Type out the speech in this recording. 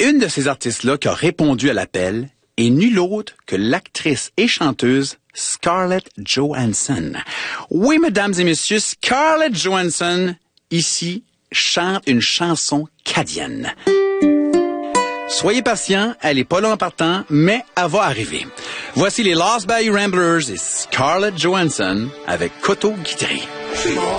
une de ces artistes-là qui a répondu à l'appel est nulle autre que l'actrice et chanteuse Scarlett Johansson. Oui, mesdames et messieurs, Scarlett Johansson, ici, chante une chanson cadienne. Soyez patients, elle est pas là en partant, mais elle va arriver. Voici les Lost Bayou Ramblers et Scarlett Johansson avec Koto Guitry.